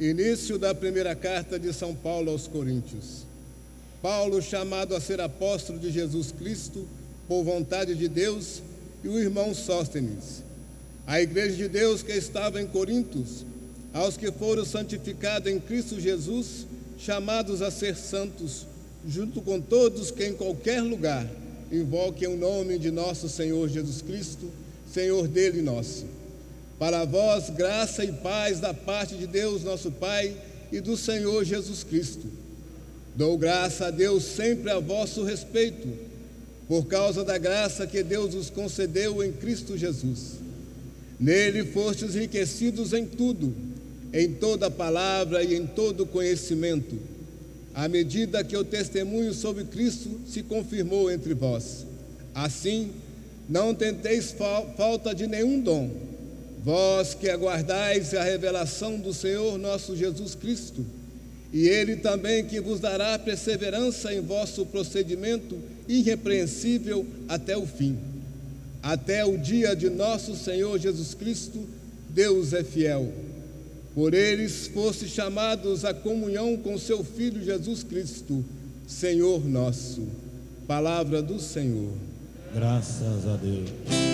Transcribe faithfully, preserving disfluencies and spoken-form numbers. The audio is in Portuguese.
Início da primeira carta de São Paulo aos Coríntios. Paulo, chamado a ser apóstolo de Jesus Cristo, por vontade de Deus, e o irmão Sóstenes. A igreja de Deus que estava em Corintos, aos que foram santificados em Cristo Jesus, chamados a ser santos, junto com todos que em qualquer lugar invoquem o nome de nosso Senhor Jesus Cristo, Senhor dele e nosso. Para vós, graça e paz da parte de Deus, nosso Pai, e do Senhor Jesus Cristo. Dou graça a Deus sempre a vosso respeito, por causa da graça que Deus os concedeu em Cristo Jesus. Nele fostes enriquecidos em tudo, em toda palavra e em todo conhecimento, à medida que o testemunho sobre Cristo se confirmou entre vós. Assim, não tenteis fa- falta de nenhum dom, vós que aguardais a revelação do Senhor nosso Jesus Cristo, e Ele também que vos dará perseverança em vosso procedimento irrepreensível até o fim. Até o dia de nosso Senhor Jesus Cristo, Deus é fiel. Por eles foste chamados à comunhão com seu Filho Jesus Cristo, Senhor nosso. Palavra do Senhor. Graças a Deus.